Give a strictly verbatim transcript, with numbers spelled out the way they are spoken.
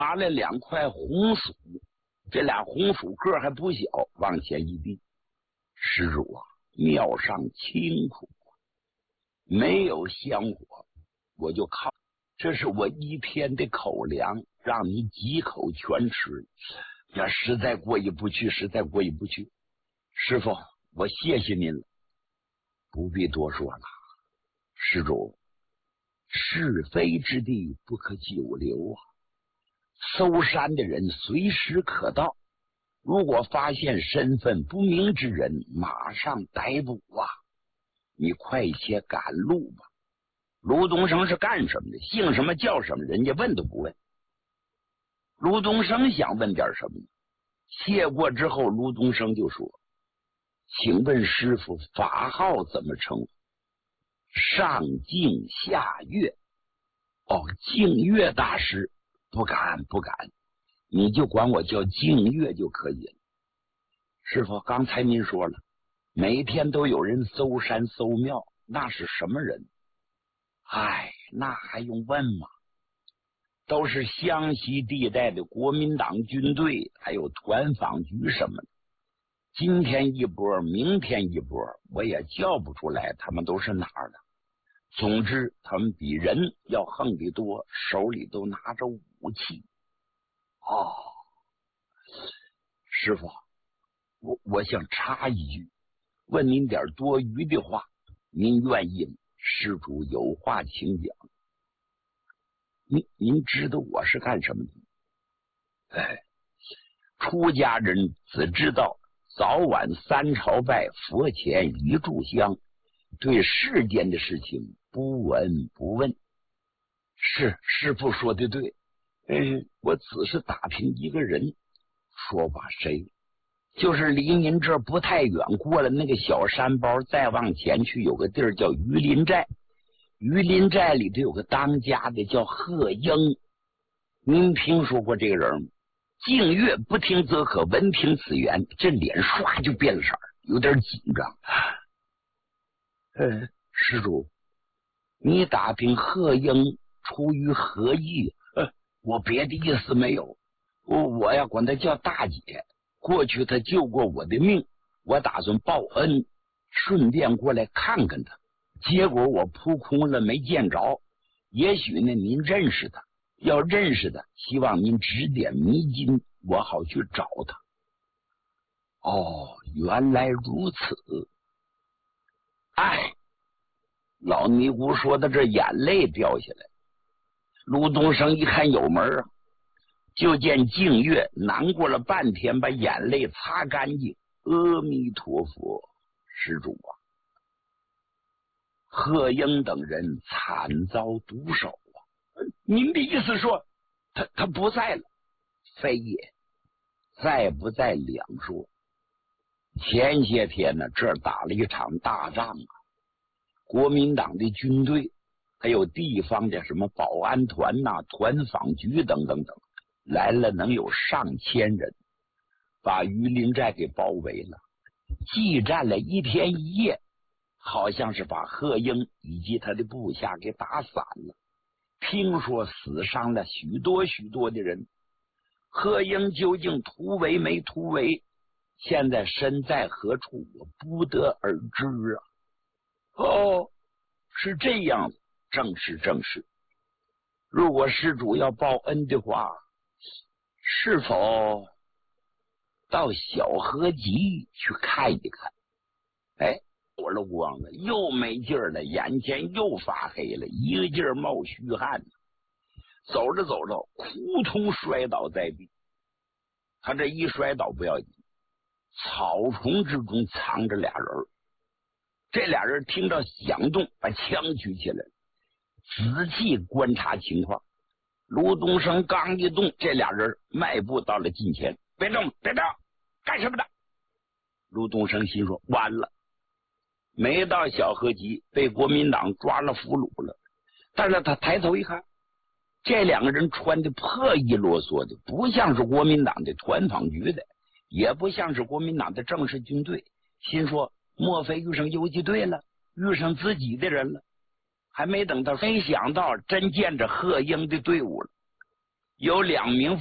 拿了两块红薯，这俩红薯个还不小，往前一递，施主啊，庙上清苦，没有香火，我就靠，这是我一天的口粮，让你几口全吃。呀，实在过意不去，实在过意不去。师傅，我谢谢您了。不必多说了，施主，是非之地不可久留啊。搜山的人随时可到，如果发现身份不明之人，马上逮捕啊！你快些赶路吧。卢东升是干什么的？姓什么叫什么？人家问都不问。卢东升想问点什么呢？谢过之后，卢东升就说：“请问师傅法号怎么称？”上净下月。哦，净月大师。不敢不敢，你就管我叫净月就可以了。师傅，刚才您说了，每天都有人搜山搜庙，那是什么人？哎，那还用问吗？都是湘西地带的国民党军队，还有团访局什么的。今天一波，明天一波，我也叫不出来他们都是哪儿的。总之，他们比人要横得多，手里都拿着武器。哦，师傅，我我想插一句，问您点多余的话，您愿意吗？施主有话请讲。您您知道我是干什么的？哎，出家人只知道早晚三朝拜，佛前一炷香，对世间的事情不闻不问。是师父说的对，嗯，我只是打听一个人。说吧，谁？就是离您这不太远，过了那个小山包，再往前去有个地儿叫榆林寨。榆林寨里头有个当家的叫贺英，您听说过这个人吗？净月不听则可，闻听此言，这脸唰就变了色儿，有点紧张。呃，施主，你打听贺英出于何意？呃，我别的意思没有，我我呀管他叫大姐。过去他救过我的命，我打算报恩，顺便过来看看他。结果我扑空了，没见着。也许呢，您认识他，要认识他，希望您指点迷津，我好去找他。哦，原来如此。哎，老尼姑说到这，眼泪掉下来。卢东升一看有门啊，就见净月难过了半天，把眼泪擦干净。阿弥陀佛，施主啊，贺英等人惨遭毒手啊！您的意思说，他他不在了？非也，在不在两说。前些天呢，这儿打了一场大仗啊，国民党的军队，还有地方的什么保安团呐、啊、团访局等等等，来了能有上千人，把榆林寨给包围了，激战了一天一夜。好像是把贺英以及他的部下给打散了，听说死伤了许多许多的人。贺英究竟突围没突围，现在身在何处，我不得而知啊。哦，是这样，正是正是。如果施主要报恩的话，是否到小河集去看一看？哎，我了光了，又没劲儿了，眼前又发黑了，一个劲儿冒虚汗，走着走着扑通摔倒在地。他这一摔倒不要紧，草丛之中藏着俩人，这俩人听到响动，把枪举起来，仔细观察情况。卢东升刚一动，这俩人迈步到了近前，别动别动，干什么的？卢东升心说完了，没到小河集，被国民党抓了俘虏了。但是他抬头一看，这两个人穿的破衣啰嗦的，不像是国民党的团访局的，也不像是国民党的正式军队。心说莫非遇上游击队了，遇上自己的人了。还没等他，没想到真见着贺英的队伍了。 有两名